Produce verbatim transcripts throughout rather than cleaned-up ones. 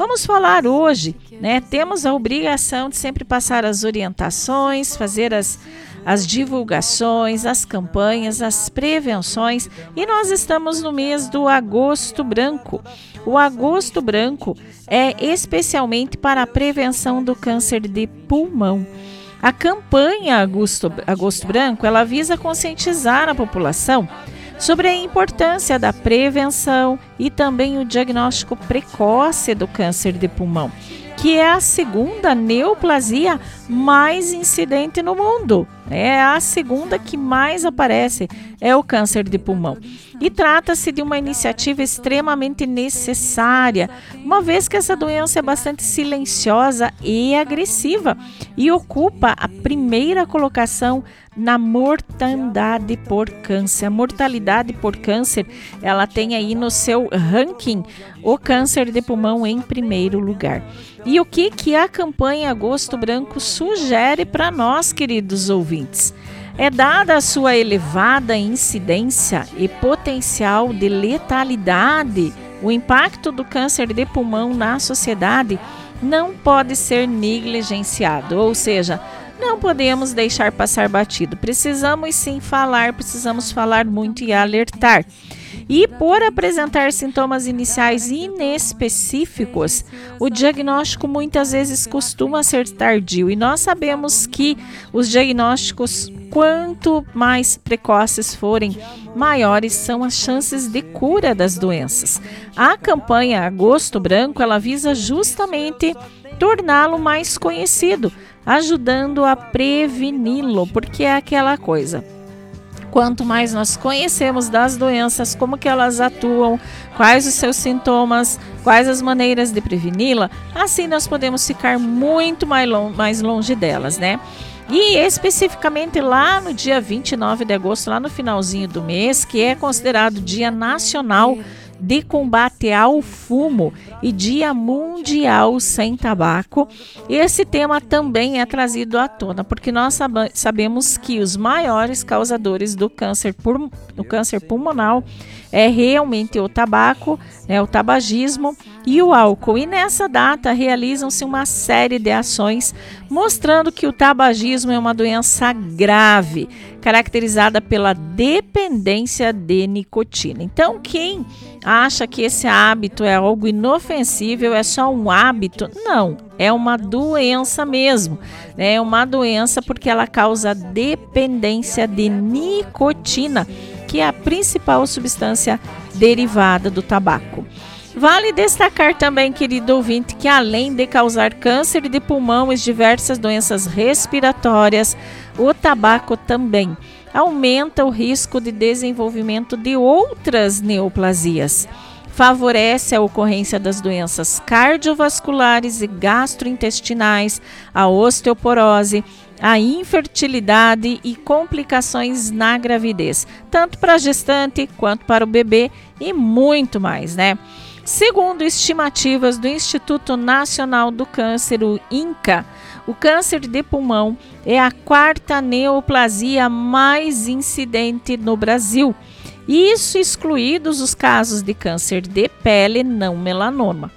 Vamos falar hoje, né? Temos a obrigação de sempre passar as orientações, fazer as, as divulgações, as campanhas, as prevenções, e nós estamos no mês do Agosto Branco. O Agosto Branco é especialmente para a prevenção do câncer de pulmão. A campanha Agosto, Agosto Branco, ela visa conscientizar a população sobre a importância da prevenção e também o diagnóstico precoce do câncer de pulmão, que é a segunda neoplasia mais incidente no mundo. É a segunda que mais aparece, é o câncer de pulmão. E trata-se de uma iniciativa extremamente necessária, uma vez que essa doença é bastante silenciosa e agressiva e ocupa a primeira colocação na mortandade por câncer. A mortalidade por câncer, ela tem aí no seu ranking o câncer de pulmão em primeiro lugar. E o que, que a campanha Agosto Branco sugere para nós, queridos ouvintes? É dada a sua elevada incidência e potencial de letalidade, o impacto do câncer de pulmão na sociedade não pode ser negligenciado, ou seja, não podemos deixar passar batido. Precisamos sim falar, precisamos falar muito e alertar. E por apresentar sintomas iniciais inespecíficos, o diagnóstico muitas vezes costuma ser tardio. E nós sabemos que os diagnósticos, quanto mais precoces forem, maiores são as chances de cura das doenças. A campanha Agosto Branco, ela visa justamente torná-lo mais conhecido, ajudando a preveni-lo, porque é aquela coisa. Quanto mais nós conhecemos das doenças, como que elas atuam, quais os seus sintomas, quais as maneiras de preveni-la, assim nós podemos ficar muito mais, long, mais longe delas, né? E especificamente lá no dia vinte e nove de agosto, lá no finalzinho do mês, que é considerado Dia Nacional de Combate ao Fumo e Dia Mundial Sem Tabaco, esse tema também é trazido à tona, porque nós sab- sabemos que os maiores causadores do câncer, pul- do câncer pulmonar é realmente o tabaco, né, o tabagismo e o álcool. E nessa data realizam-se uma série de ações mostrando que o tabagismo é uma doença grave, caracterizada pela dependência de nicotina. Então, quem acha que esse hábito é algo inofensível, é só um hábito, não, é uma doença mesmo. É uma doença porque ela causa dependência de nicotina, que é a principal substância derivada do tabaco. Vale destacar também, querido ouvinte, que além de causar câncer de pulmão e diversas doenças respiratórias, o tabaco também aumenta o risco de desenvolvimento de outras neoplasias. Favorece a ocorrência das doenças cardiovasculares e gastrointestinais, a osteoporose, a infertilidade e complicações na gravidez, tanto para a gestante quanto para o bebê e muito mais, né? Segundo estimativas do Instituto Nacional do Câncer, o INCA, o câncer de pulmão é a quarta neoplasia mais incidente no Brasil. Isso excluídos os casos de câncer de pele não melanoma.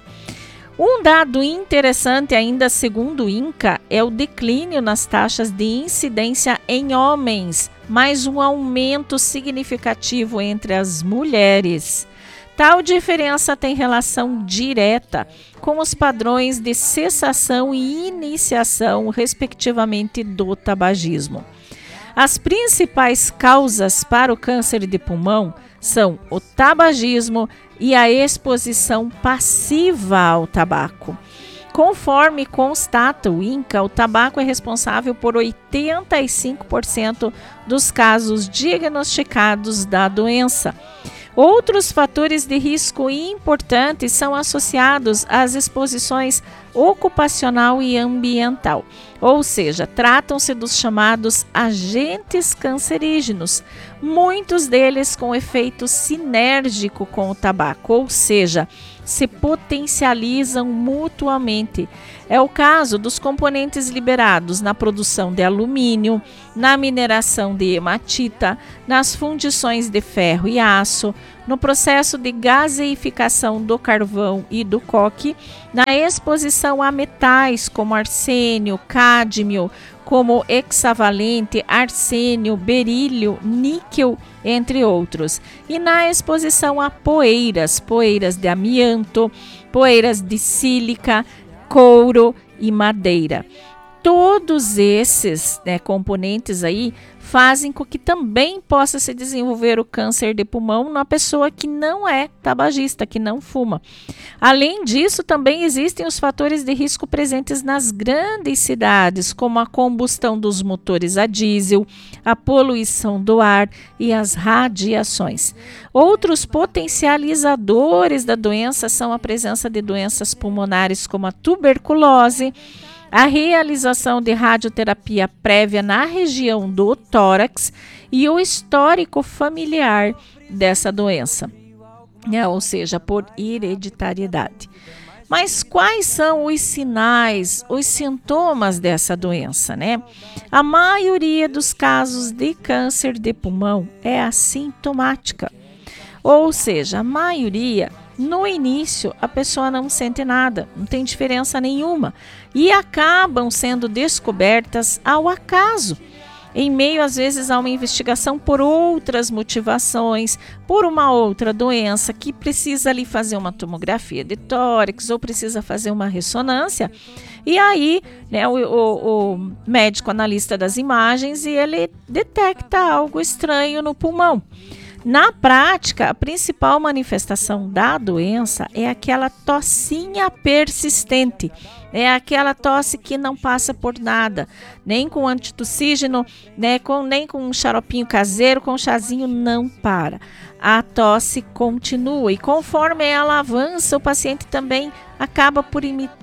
Um dado interessante ainda, segundo o INCA, é o declínio nas taxas de incidência em homens, mas um aumento significativo entre as mulheres. Tal diferença tem relação direta com os padrões de cessação e iniciação, respectivamente, do tabagismo. As principais causas para o câncer de pulmão são o tabagismo e a exposição passiva ao tabaco. Conforme constata o INCA, o tabaco é responsável por oitenta e cinco por cento dos casos diagnosticados da doença. Outros fatores de risco importantes são associados às exposições ocupacional e ambiental, ou seja, tratam-se dos chamados agentes cancerígenos, muitos deles com efeito sinérgico com o tabaco, ou seja, se potencializam mutuamente. É o caso dos componentes liberados na produção de alumínio, na mineração de hematita, nas fundições de ferro e aço, no processo de gaseificação do carvão e do coque, na exposição a metais como arsênio, cádmio, como hexavalente, arsênio, berílio, níquel, entre outros. E na exposição a poeiras, poeiras de amianto, poeiras de sílica, couro e madeira. Todos esses, né, componentes aí fazem com que também possa se desenvolver o câncer de pulmão na pessoa que não é tabagista, que não fuma. Além disso, também existem os fatores de risco presentes nas grandes cidades, como a combustão dos motores a diesel, a poluição do ar e as radiações. Outros potencializadores da doença são a presença de doenças pulmonares como a tuberculose, a realização de radioterapia prévia na região do tórax e o histórico familiar dessa doença, né? Ou seja, por hereditariedade. Mas quais são os sinais, os sintomas dessa doença, né? A maioria dos casos de câncer de pulmão é assintomática, ou seja, a maioria, no início, a pessoa não sente nada, não tem diferença nenhuma e acabam sendo descobertas ao acaso, em meio às vezes a uma investigação por outras motivações, por uma outra doença que precisa ali fazer uma tomografia de tórax ou precisa fazer uma ressonância. E aí, né, o, o, o médico analista das imagens e ele detecta algo estranho no pulmão. Na prática, a principal manifestação da doença é aquela tossinha persistente, é aquela tosse que não passa por nada, nem com antitussígeno, né, com, nem com um xaropinho caseiro, com um chazinho, não para. A tosse continua e conforme ela avança, o paciente também acaba por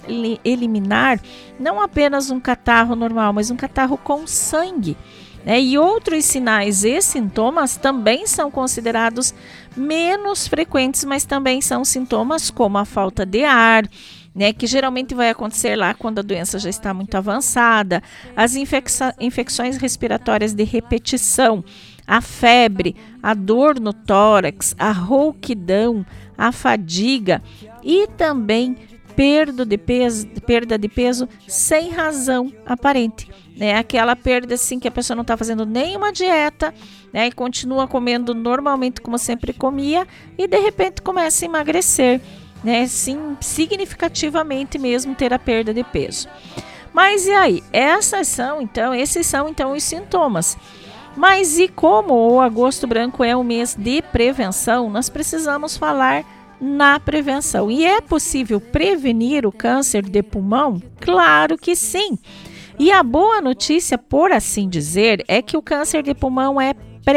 eliminar não apenas um catarro normal, mas um catarro com sangue. Né? E outros sinais e sintomas também são considerados menos frequentes, mas também são sintomas como a falta de ar, né, que geralmente vai acontecer lá quando a doença já está muito avançada, as infecça- infecções respiratórias de repetição, a febre, a dor no tórax, a rouquidão, a fadiga e também perda de peso, perda de peso sem razão aparente. Né? Aquela perda assim que a pessoa não está fazendo nenhuma dieta, né? E continua comendo normalmente como sempre comia e de repente começa a emagrecer, né? Sim, significativamente mesmo ter a perda de peso. Mas e aí? Essas são então, esses são então os sintomas. Mas e como o Agosto Branco é um mês de prevenção, nós precisamos falar na prevenção. E é possível prevenir o câncer de pulmão? Claro que sim. E a boa notícia, por assim dizer, é que o câncer de pulmão é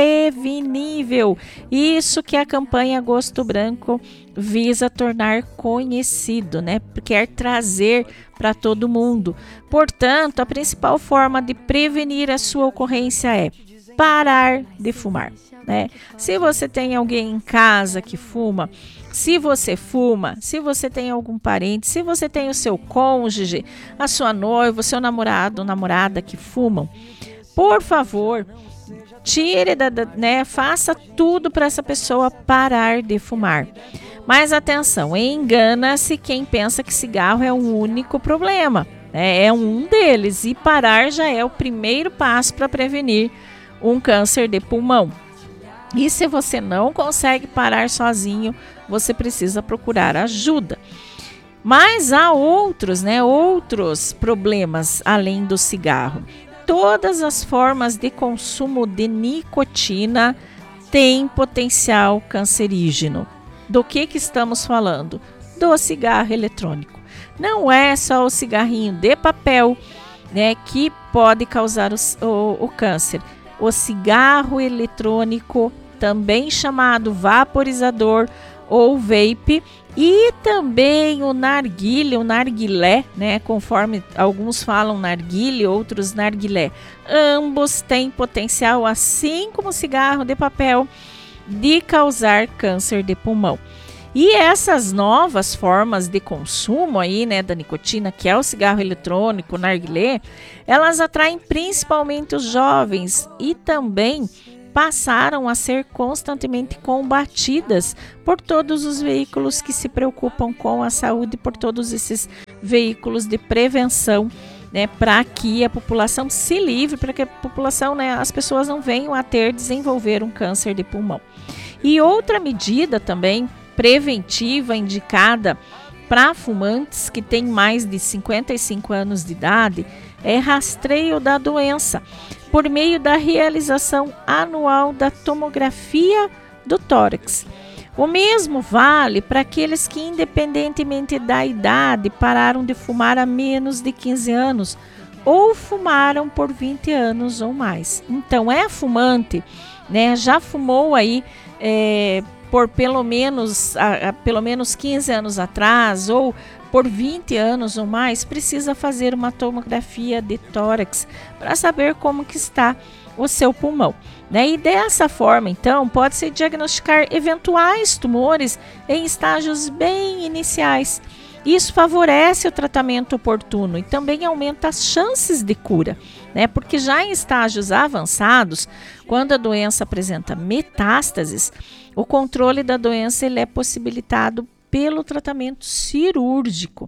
prevenível. Isso que a campanha Agosto Branco visa tornar conhecido, né? Quer trazer para todo mundo. Portanto, a principal forma de prevenir a sua ocorrência é parar de fumar, né? Se você tem alguém em casa que fuma, se você fuma, se você tem algum parente, se você tem o seu cônjuge, a sua noiva, o seu namorado ou namorada que fumam, por favor, tire, da, da, né, faça tudo para essa pessoa parar de fumar. Mas atenção, engana-se quem pensa que cigarro é o único problema. Né? É um deles e parar já é o primeiro passo para prevenir um câncer de pulmão. E se você não consegue parar sozinho, você precisa procurar ajuda. Mas há outros, né, outros problemas além do cigarro. Todas as formas de consumo de nicotina têm potencial cancerígeno. Do que que estamos falando? Do cigarro eletrônico. Não é só o cigarrinho de papel, né, que pode causar o, o, o câncer. O cigarro eletrônico, também chamado vaporizador ou vape, e também o narguilé, o narguilé, né, conforme alguns falam narguilé, outros narguilé. Ambos têm potencial, assim como o cigarro de papel, de causar câncer de pulmão. E essas novas formas de consumo aí, né, da nicotina, que é o cigarro eletrônico, o narguilé, elas atraem principalmente os jovens e também passaram a ser constantemente combatidas por todos os veículos que se preocupam com a saúde, por todos esses veículos de prevenção, né, para que a população se livre, para que a população, né, as pessoas não venham a ter, desenvolver um câncer de pulmão. E outra medida também preventiva indicada para fumantes que têm mais de cinquenta e cinco anos de idade é rastreio da doença por meio da realização anual da tomografia do tórax. O mesmo vale para aqueles que, independentemente da idade, pararam de fumar há menos de quinze anos ou fumaram por vinte anos ou mais. Então, é fumante, né, já fumou aí é, por pelo menos, a, a, pelo menos quinze anos atrás ou por vinte anos ou mais, precisa fazer uma tomografia de tórax para saber como que está o seu pulmão, né? E dessa forma, então, pode-se diagnosticar eventuais tumores em estágios bem iniciais. Isso favorece o tratamento oportuno e também aumenta as chances de cura, né? Porque já em estágios avançados, quando a doença apresenta metástases, o controle da doença ele é possibilitado pelo tratamento cirúrgico.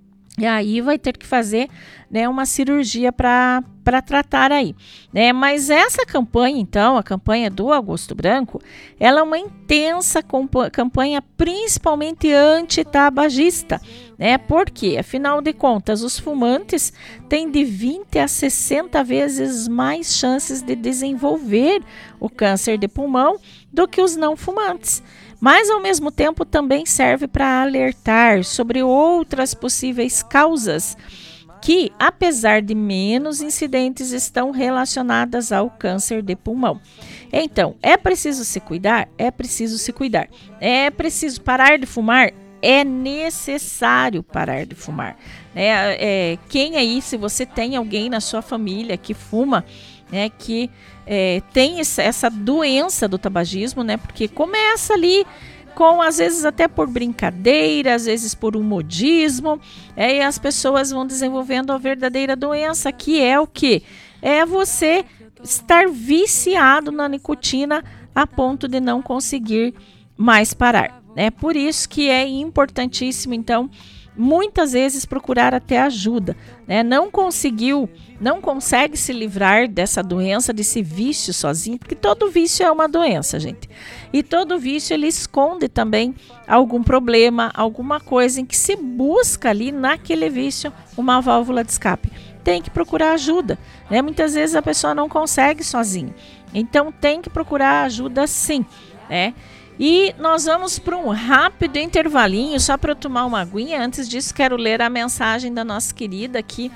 E aí vai ter que fazer, né, uma cirurgia para para tratar aí, né? Mas essa campanha, então, a campanha do Agosto Branco, ela é uma intensa campanha principalmente antitabagista, né? Porque, afinal de contas, os fumantes têm de vinte a sessenta vezes mais chances de desenvolver o câncer de pulmão do que os não fumantes. Mas, ao mesmo tempo, também serve para alertar sobre outras possíveis causas que, apesar de menos incidentes, estão relacionadas ao câncer de pulmão. Então, é preciso se cuidar? É preciso se cuidar. É preciso parar de fumar? É necessário parar de fumar. É, é, quem aí, se você tem alguém na sua família que fuma, né, que é, tem essa doença do tabagismo, né, porque começa ali com, às vezes até por brincadeira, às vezes por um modismo, é, e as pessoas vão desenvolvendo a verdadeira doença, que é o quê? É você estar viciado na nicotina a ponto de não conseguir mais parar. É por isso que é importantíssimo, então, muitas vezes procurar até ajuda, né? Não conseguiu, não consegue se livrar dessa doença, desse vício sozinho, porque todo vício é uma doença, gente. E todo vício ele esconde também algum problema, alguma coisa em que se busca ali naquele vício uma válvula de escape. Tem que procurar ajuda, né? Muitas vezes a pessoa não consegue sozinha, então tem que procurar ajuda sim, né? E nós vamos para um rápido intervalinho, só para eu tomar uma aguinha. Antes disso, quero ler a mensagem da nossa querida aqui,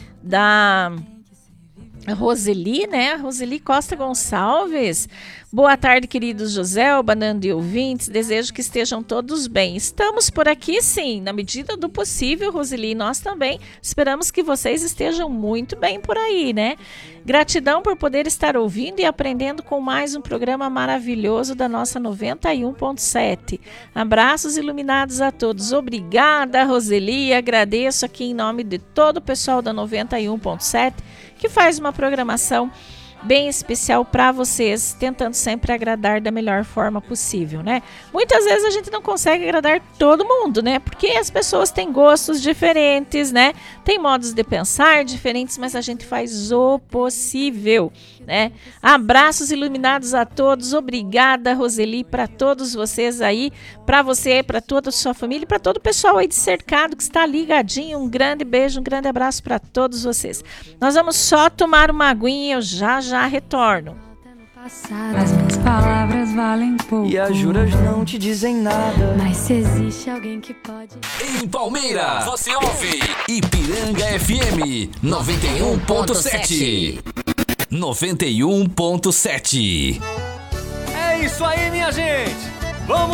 da Roseli, né? Roseli Costa Gonçalves. Boa tarde, queridos Joselba, Nando e ouvintes. Desejo que estejam todos bem. Estamos por aqui, sim, na medida do possível, Roseli. Nós também esperamos que vocês estejam muito bem por aí, né? Gratidão por poder estar ouvindo e aprendendo com mais um programa maravilhoso da nossa noventa e um ponto sete. Abraços iluminados a todos. Obrigada, Roseli. Agradeço aqui em nome de todo o pessoal da noventa e um ponto sete, que faz uma programação bem especial para vocês, tentando sempre agradar da melhor forma possível, né? Muitas vezes a gente não consegue agradar todo mundo, né? Porque as pessoas têm gostos diferentes, né? Tem modos de pensar diferentes, mas a gente faz o possível, né? Abraços iluminados a todos. Obrigada, Roseli, para todos vocês aí, para você, para toda a sua família, para todo o pessoal aí de Cercado que está ligadinho. Um grande beijo, um grande abraço para todos vocês. Nós vamos só tomar uma aguinha, eu já já Já retorno. As minhas palavras valem pouco e as juras não te dizem nada. Mas se existe alguém que pode. Em Palmeira, você ouve Ipiranga F M noventa e um ponto sete. noventa e um ponto sete. É isso aí, minha gente. Vamos